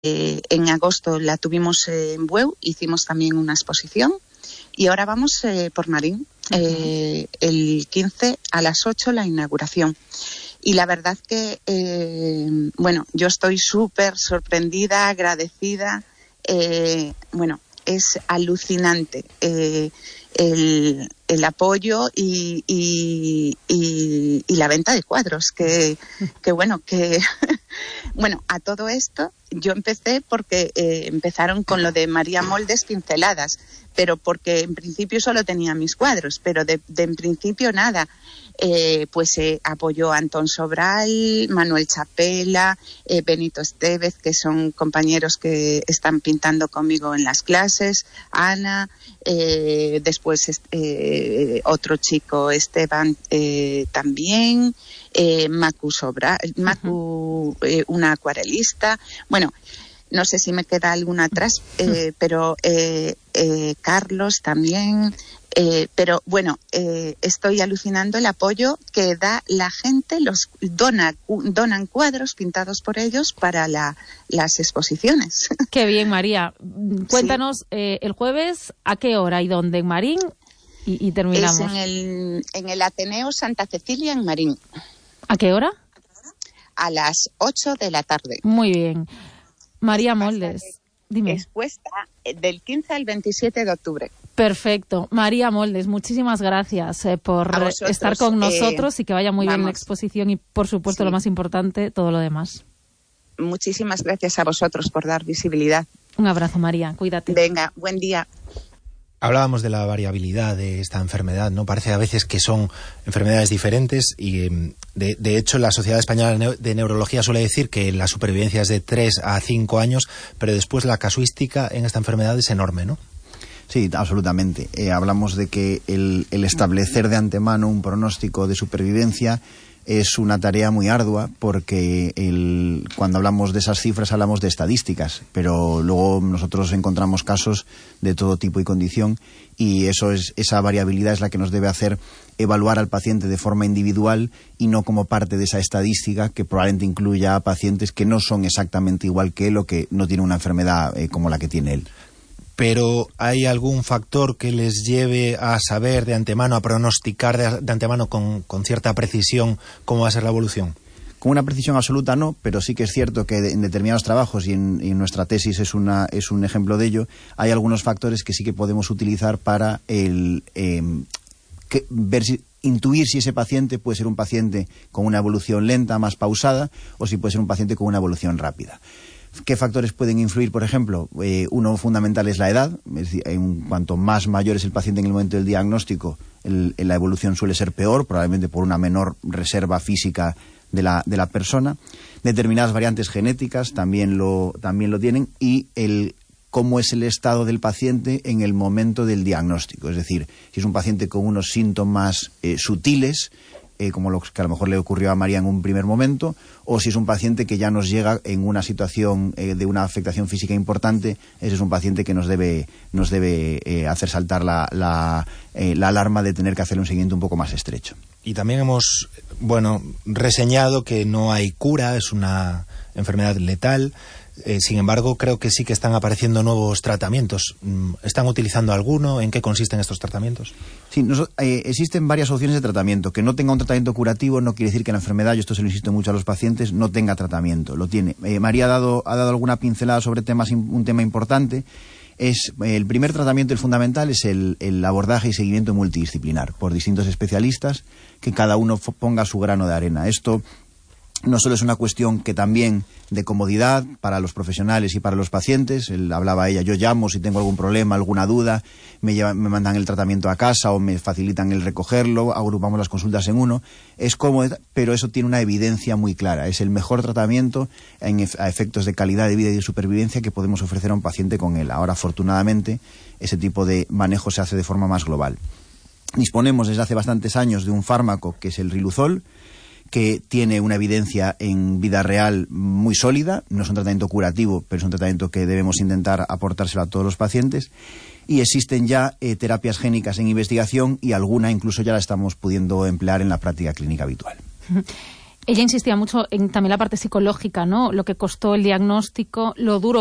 En agosto la tuvimos en Bueu, hicimos también una exposición y ahora vamos por Marín, el 15 a las 8 la inauguración. Y la verdad que, yo estoy súper sorprendida, agradecida. Es alucinante el apoyo y la venta de cuadros. Bueno, a todo esto yo empecé porque empezaron con lo de María Moldes Pinceladas, pero porque en principio solo tenía mis cuadros, pero de en principio nada. Apoyó a Antón Sobral, Manuel Chapela, Benito Estevez, que son compañeros que están pintando conmigo en las clases, Ana, después otro chico, Esteban, también, Macu, una acuarelista. Bueno, no sé si me queda alguna atrás, pero Carlos también. Estoy alucinando el apoyo que da la gente, donan cuadros pintados por ellos para las exposiciones. Qué bien, María. Cuéntanos, el jueves, ¿a qué hora y dónde? ¿En Marín? Y terminamos. Es en el Ateneo Santa Cecilia en Marín. ¿A qué hora? A las 8 de la tarde. Muy bien. María Moldes, dime. Expuesta del 15 al 27 de octubre. Perfecto. María Moldes, muchísimas gracias por estar con nosotros y que vaya muy bien la exposición y, por supuesto, lo más importante, todo lo demás. Muchísimas gracias a vosotros por dar visibilidad. Un abrazo, María. Cuídate. Venga, buen día. Hablábamos de la variabilidad de esta enfermedad, ¿no? Parece a veces que son enfermedades diferentes y, de hecho, la Sociedad Española de Neurología suele decir que la supervivencia es de 3 a 5 años, pero después la casuística en esta enfermedad es enorme, ¿no? Sí, absolutamente. Hablamos de que el establecer de antemano un pronóstico de supervivencia es una tarea muy ardua porque cuando hablamos de esas cifras hablamos de estadísticas, pero luego nosotros encontramos casos de todo tipo y condición y esa variabilidad es la que nos debe hacer evaluar al paciente de forma individual y no como parte de esa estadística que probablemente incluya a pacientes que no son exactamente igual que él o que no tienen una enfermedad como la que tiene él. Pero ¿hay algún factor que les lleve a saber de antemano, a pronosticar de antemano con cierta precisión cómo va a ser la evolución? Con una precisión absoluta no, pero sí que es cierto que en determinados trabajos, y en nuestra tesis es un ejemplo de ello, hay algunos factores que sí que podemos utilizar para intuir si ese paciente puede ser un paciente con una evolución lenta, más pausada, o si puede ser un paciente con una evolución rápida. ¿Qué factores pueden influir, por ejemplo? Uno fundamental es la edad. Es decir, cuanto más mayor es el paciente en el momento del diagnóstico, la evolución suele ser peor, probablemente por una menor reserva física de la persona. Determinadas variantes genéticas también lo tienen, y cómo es el estado del paciente en el momento del diagnóstico. Es decir, si es un paciente con unos síntomas sutiles, como los que a lo mejor le ocurrió a María en un primer momento, o si es un paciente que ya nos llega en una situación de una afectación física importante, ese es un paciente que nos debe hacer saltar la alarma de tener que hacerle un seguimiento un poco más estrecho. Y también hemos, reseñado que no hay cura, es una enfermedad letal. Sin embargo, creo que sí que están apareciendo nuevos tratamientos. ¿Están utilizando alguno? ¿En qué consisten estos tratamientos? Sí, existen varias opciones de tratamiento. Que no tenga un tratamiento curativo no quiere decir que la enfermedad, yo esto se lo insisto mucho a los pacientes, no tenga tratamiento. Lo tiene. María ha dado alguna pincelada sobre un tema importante. El primer tratamiento, el fundamental, es el abordaje y seguimiento multidisciplinar por distintos especialistas, que cada uno ponga su grano de arena. Esto no solo es una cuestión que también de comodidad para los profesionales y para los pacientes. Hablaba ella, yo llamo si tengo algún problema, alguna duda, me mandan el tratamiento a casa o me facilitan el recogerlo, agrupamos las consultas en uno. Es cómodo, pero eso tiene una evidencia muy clara. Es el mejor tratamiento a efectos de calidad de vida y de supervivencia que podemos ofrecer a un paciente con él. Ahora, afortunadamente, ese tipo de manejo se hace de forma más global. Disponemos desde hace bastantes años de un fármaco que es el Riluzol, que tiene una evidencia en vida real muy sólida. No es un tratamiento curativo, pero es un tratamiento que debemos intentar aportárselo a todos los pacientes. Y existen ya terapias génicas en investigación y alguna incluso ya la estamos pudiendo emplear en la práctica clínica habitual. ella insistía mucho en también la parte psicológica, ¿no? Lo que costó el diagnóstico, lo duro